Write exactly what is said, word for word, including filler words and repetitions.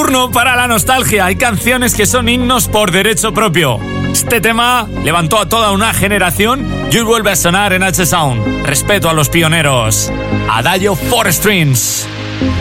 turno para la nostalgia. Hay canciones que son himnos por derecho propio. Este tema levantó a toda una generación y hoy vuelve a sonar en H-Sound. Respeto a los pioneros. Adagio Four Strings.